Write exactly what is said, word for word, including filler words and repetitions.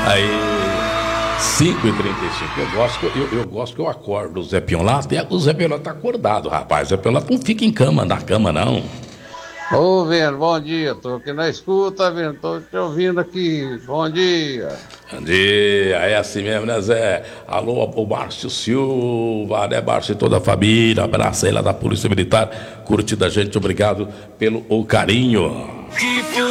Aí, cinco e trinta e cinco. Eu gosto, que eu, eu gosto que eu acordo o Zé Pionato. Até o Zé Pionato tá acordado, rapaz. O Zé Pionato não fica em cama, na cama, não. Ô, Vendo, bom dia. Tô aqui na escuta, Vendo. Tô te ouvindo aqui. Bom dia. Bom dia, é assim mesmo, né, Zé? Alô, o Márcio Silva, né, Márcio e toda a família. Abraço aí lá da Polícia Militar. Curtida a gente, obrigado pelo o carinho.